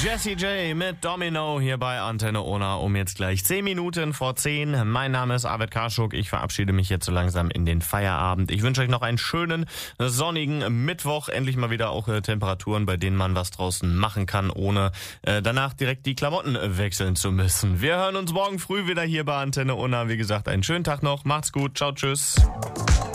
Jessie J mit Domino hier bei Antenne Ona um jetzt gleich 10 Minuten vor 10. Mein Name ist Arvid Karschuk. Ich verabschiede mich jetzt so langsam in den Feierabend. Ich wünsche euch noch einen schönen, sonnigen Mittwoch. Endlich mal wieder auch Temperaturen, bei denen man was draußen machen kann, ohne danach direkt die Klamotten wechseln zu müssen. Wir hören uns morgen früh wieder hier bei Antenne Ona. Wie gesagt, einen schönen Tag noch. Macht's gut. Ciao, tschüss.